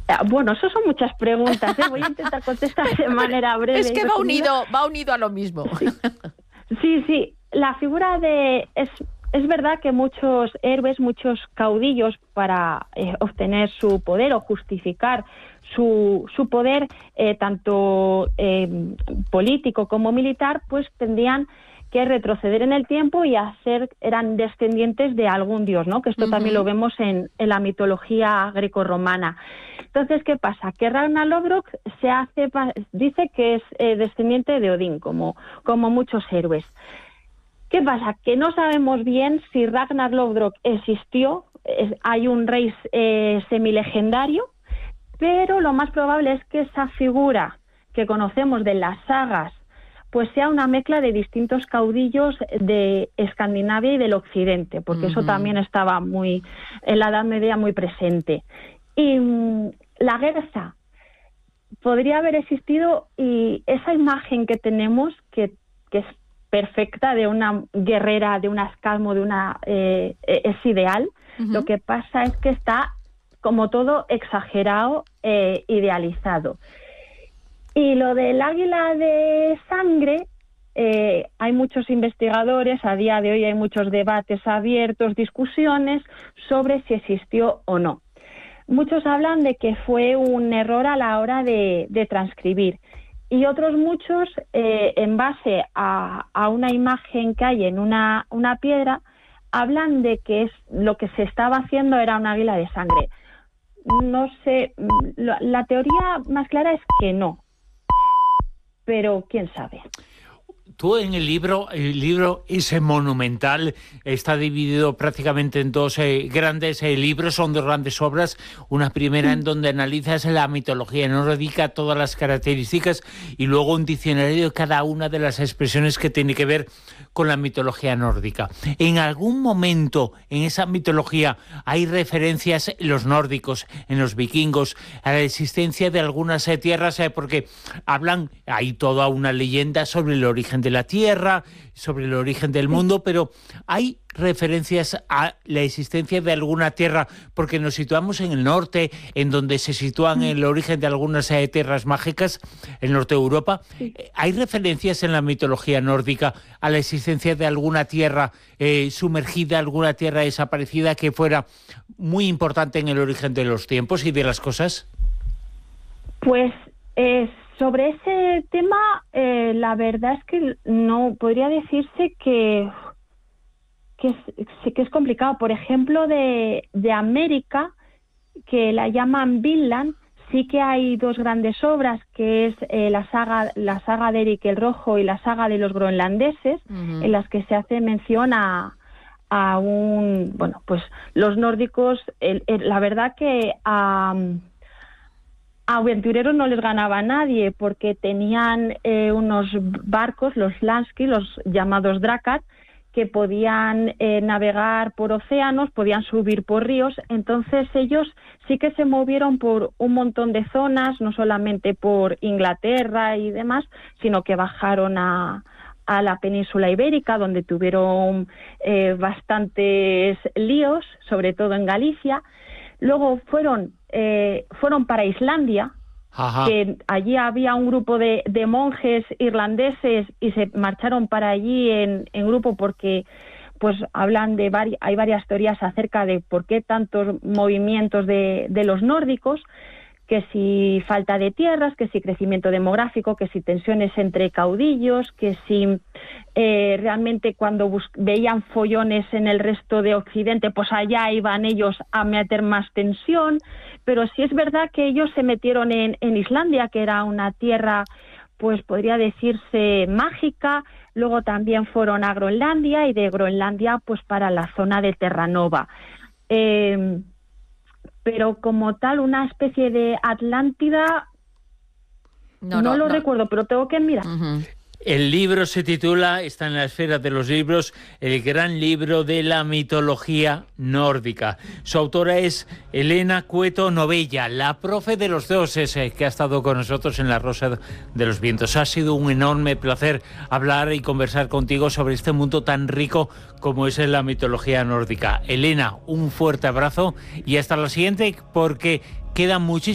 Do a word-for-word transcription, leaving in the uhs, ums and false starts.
Bueno, eso son muchas preguntas, ¿eh? Voy a intentar contestar de manera breve. Es que va unido, va unido a lo mismo. Sí, sí, sí. La figura de... Es, es verdad que muchos héroes, muchos caudillos, para eh, obtener su poder o justificar su, su poder, eh, tanto eh, político como militar, pues tendrían que retroceder en el tiempo y hacer, eran descendientes de algún dios, ¿no? Que esto uh-huh. también lo vemos en, en la mitología grecorromana. Entonces, ¿qué pasa? Que Ragnar Lodbrok se hace, dice que es eh, descendiente de Odín, como, como muchos héroes. ¿Qué pasa? Que no sabemos bien si Ragnar Lodbrok existió, es, hay un rey eh, semilegendario, pero lo más probable es que esa figura que conocemos de las sagas pues sea una mezcla de distintos caudillos de Escandinavia y del Occidente, porque uh-huh. eso también estaba muy en la Edad Media muy presente. Y um, la Gerza podría haber existido, y esa imagen que tenemos, que, que es perfecta, de una guerrera, de una escalmo, de una eh, es ideal. Uh-huh. Lo que pasa es que está, como todo, exagerado, eh, idealizado. Y lo del águila de sangre, eh, hay muchos investigadores, a día de hoy hay muchos debates abiertos, discusiones sobre si existió o no. Muchos hablan de que fue un error a la hora de, de transcribir, y otros muchos, eh, en base a, a una imagen que hay en una, una piedra, hablan de que es, lo que se estaba haciendo era un águila de sangre. No sé, la, la teoría más clara es que no, pero quién sabe. Tú en el libro, el libro es monumental, está dividido prácticamente en dos eh, grandes eh, libros, son dos grandes obras. Una primera en donde analizas la mitología nórdica, todas las características, y luego un diccionario de cada una de las expresiones que tiene que ver con la mitología nórdica. ¿En algún momento en esa mitología hay referencias en los nórdicos, en los vikingos, a la existencia de algunas eh, tierras? Eh, porque hablan, hay toda una leyenda sobre el origen de la Tierra, sobre el origen del mundo, pero ¿hay referencias a la existencia de alguna tierra? Porque nos situamos en el norte, en donde se sitúan el origen de algunas eh, tierras mágicas, el norte de Europa. ¿Hay referencias en la mitología nórdica a la existencia de alguna tierra eh, sumergida, alguna tierra desaparecida que fuera muy importante en el origen de los tiempos y de las cosas? Pues es... Sobre ese tema, eh, la verdad es que no podría decirse que, que, es, que es complicado. Por ejemplo, de, de América, que la llaman Vinland, sí que hay dos grandes obras, que es eh, la saga la saga de Eric el Rojo y la saga de los groenlandeses, uh-huh. en las que se hace mención a, a un... Bueno, pues los nórdicos, el, el, la verdad que... Um, A aventureros no les ganaba nadie, porque tenían eh, unos barcos, los Lansky, los llamados Drakkar, que podían eh, navegar por océanos, podían subir por ríos. Entonces ellos sí que se movieron por un montón de zonas, no solamente por Inglaterra y demás, sino que bajaron a, a la península ibérica, donde tuvieron eh, bastantes líos, sobre todo en Galicia. Luego fueron eh, fueron para Islandia, Ajá. que allí había un grupo de, de monjes irlandeses y se marcharon para allí en, en grupo porque pues hablan de vari- hay varias teorías acerca de por qué tantos movimientos de, de los nórdicos, que si falta de tierras, que si crecimiento demográfico, que si tensiones entre caudillos, que si eh, realmente cuando bus- veían follones en el resto de Occidente, pues allá iban ellos a meter más tensión. Pero sí es verdad que ellos se metieron en, en Islandia, que era una tierra, pues podría decirse mágica. Luego también fueron a Groenlandia, y de Groenlandia pues para la zona de Terranova. Eh, pero como tal, una especie de Atlántida, no, no, no lo no. recuerdo, pero tengo que mirar. Uh-huh. El libro se titula, está en la esfera de los libros, El gran libro de la mitología nórdica. Su autora es Elena Cueto Novella, la profe de los dioses, eh, que ha estado con nosotros en La Rosa de los Vientos. Ha sido un enorme placer hablar y conversar contigo sobre este mundo tan rico como es la mitología nórdica. Elena, un fuerte abrazo y hasta la siguiente, porque quedan muchísimos